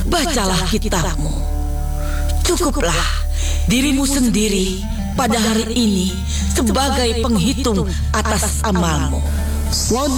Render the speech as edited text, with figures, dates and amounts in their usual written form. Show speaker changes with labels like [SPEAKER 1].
[SPEAKER 1] bacalah kitabmu. Cukuplah dirimu sendiri pada hari ini sebagai penghitung atas amalmu.